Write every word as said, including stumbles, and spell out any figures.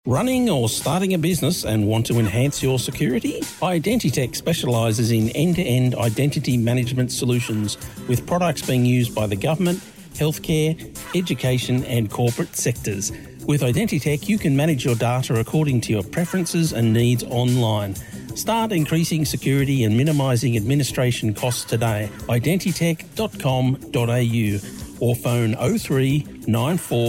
Running or starting a business and want to enhance your security? Identitech specialises in end-to-end identity management solutions with products being used by the government, healthcare, education and corporate sectors. With Identitech, you can manage your data according to your preferences and needs online. Start increasing security and minimising administration costs today. identitech dot com dot a u or phone oh three nine four